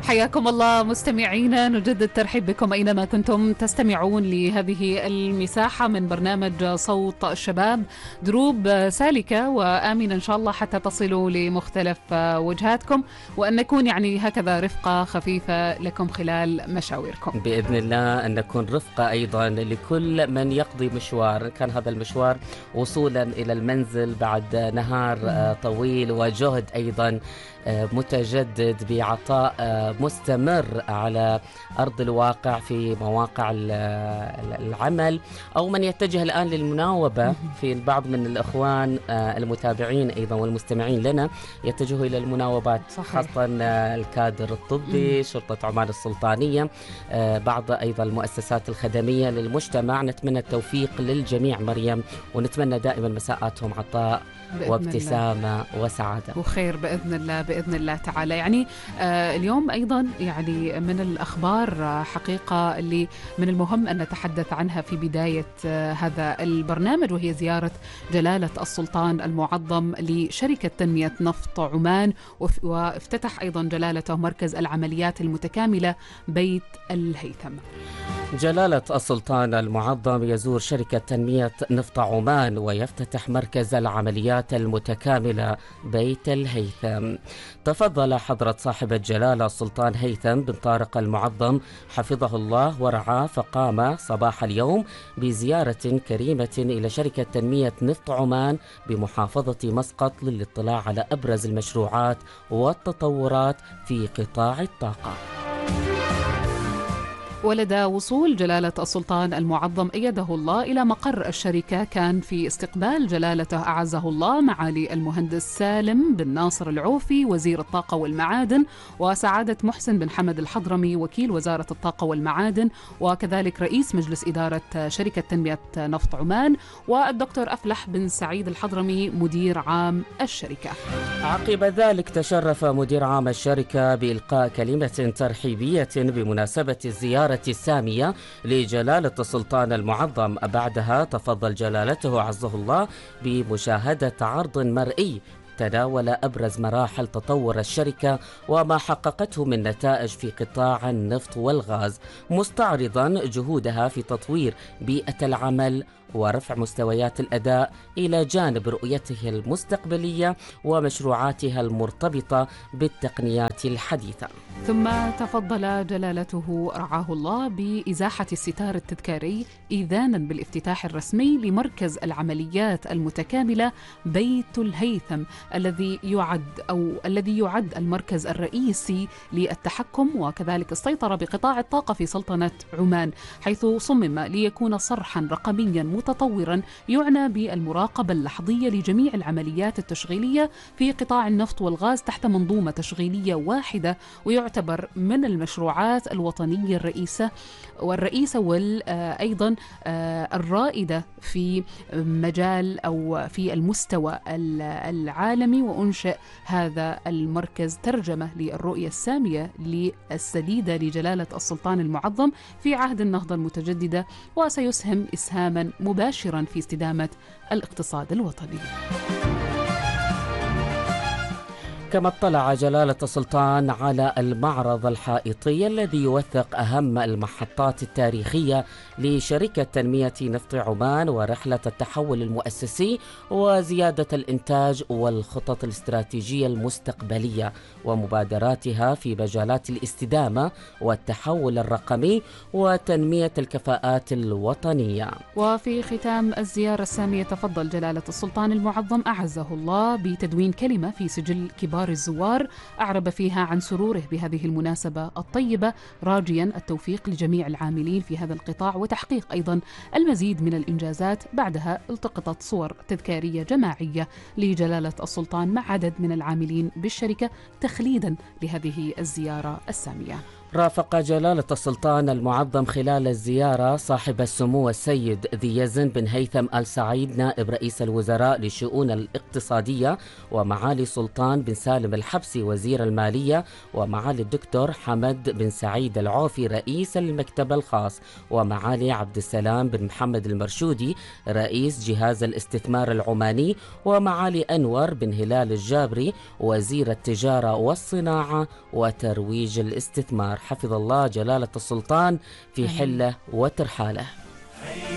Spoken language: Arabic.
حياكم الله مستمعينا، نجدد الترحيب بكم أينما كنتم تستمعون لهذه المساحة من برنامج صوت الشباب، دروب سالكة وآمنة إن شاء الله حتى تصلوا لمختلف وجهاتكم، وأن نكون يعني هكذا رفقة خفيفة لكم خلال مشاويركم بإذن الله. أن نكون رفقة أيضا لكل من يقضي مشوار، كان هذا المشوار وصولا إلى المنزل بعد نهار طويل وجهد أيضا متجدد بعطاء مستمر على أرض الواقع في مواقع العمل، أو من يتجه الآن للمناوبة. في البعض من الأخوان المتابعين أيضا والمستمعين لنا يتجهوا إلى المناوبات، خاصة الكادر الطبي، شرطة عمان السلطانية، بعض أيضا المؤسسات الخدمية للمجتمع. نتمنى التوفيق للجميع مريم، ونتمنى دائما مساءاتهم عطاء وابتسامة وسعادة وخير بإذن الله بإذن الله تعالى. يعني اليوم أيضا يعني من الأخبار حقيقة اللي من المهم أن نتحدث عنها في بداية هذا البرنامج، وهي زيارة جلالة السلطان المعظم لشركة تنمية نفط عمان، وافتتح أيضا جلالته مركز العمليات المتكاملة بيت الهيثم. جلالة السلطان المعظم يزور شركة تنمية نفط عمان ويفتتح مركز العمليات المتكاملة بيت الهيثم. تفضل حضرة صاحب الجلالة السلطان هيثم بن طارق المعظم حفظه الله ورعاه، فقام صباح اليوم بزيارة كريمة إلى شركة تنمية نفط عمان بمحافظة مسقط للاطلاع على أبرز المشروعات والتطورات في قطاع الطاقة. ولدى وصول جلالة السلطان المعظم أيده الله إلى مقر الشركة، كان في استقبال جلالته أعزه الله معالي المهندس سالم بن ناصر العوفي وزير الطاقة والمعادن، وسعادة محسن بن حمد الحضرمي وكيل وزارة الطاقة والمعادن، وكذلك رئيس مجلس إدارة شركة تنمية نفط عمان، والدكتور أفلح بن سعيد الحضرمي مدير عام الشركة. عقب ذلك تشرف مدير عام الشركة بإلقاء كلمة ترحيبية بمناسبة الزيارة السامية لجلالة السلطان المعظم. بعدها تفضل جلالته عزه الله بمشاهدة عرض مرئي تناول أبرز مراحل تطور الشركة وما حققته من نتائج في قطاع النفط والغاز، مستعرضا جهودها في تطوير بيئة العمل ورفع مستويات الأداء إلى جانب رؤيته المستقبلية ومشروعاتها المرتبطة بالتقنيات الحديثة. ثم تفضل جلالته رعاه الله بإزاحة الستار التذكاري إذانا بالافتتاح الرسمي لمركز العمليات المتكاملة بيت الهيثم، الذي يعد المركز الرئيسي للتحكم وكذلك السيطرة بقطاع الطاقة في سلطنة عمان، حيث صمم ليكون صرحا رقميا متطورا يعنى بالمراقبة اللحظية لجميع العمليات التشغيلية في قطاع النفط والغاز تحت منظومة تشغيلية واحدة، ويعتبر من المشروعات الوطنية الرئيسة وأيضا الرائدة في مجال أو في المستوى العالمي. وأنشئ هذا المركز ترجمة للرؤية السامية للسديدة لجلالة السلطان المعظم في عهد النهضة المتجددة، وسيسهم إسهاما مباشرا في استدامة الاقتصاد الوطني. كما اطلع جلالة السلطان على المعرض الحائطي الذي يوثق أهم المحطات التاريخية لشركة تنمية نفط عمان ورحلة التحول المؤسسي وزيادة الإنتاج والخطط الاستراتيجية المستقبلية ومبادراتها في مجالات الاستدامة والتحول الرقمي وتنمية الكفاءات الوطنية. وفي ختام الزيارة السامية تفضل جلالة السلطان المعظم أعزه الله بتدوين كلمة في سجل كبار الزوار أعرب فيها عن سروره بهذه المناسبة الطيبة، راجيا التوفيق لجميع العاملين في هذا القطاع وتحقيق أيضا المزيد من الإنجازات. بعدها التقطت صور تذكارية جماعية لجلالة السلطان مع عدد من العاملين بالشركة تخليدا لهذه الزيارة السامية. رافق جلالة السلطان المعظم خلال الزيارة صاحب السمو السيد ذي يزن بن هيثم آل سعيد نائب رئيس الوزراء للشؤون الاقتصادية، ومعالي سلطان بن سالم الحبسي وزير المالية، ومعالي الدكتور حمد بن سعيد العوفي رئيس المكتب الخاص، ومعالي عبد السلام بن محمد المرشودي رئيس جهاز الاستثمار العماني، ومعالي أنور بن هلال الجابري وزير التجارة والصناعة وترويج الاستثمار. حفظ الله جلالة السلطان في حله وترحاله.